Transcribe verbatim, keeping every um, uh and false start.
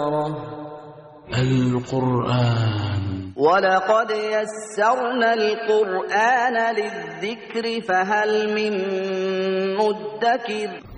القرآن. ولقد يسرنا القرآن للذكر فهل من مدكر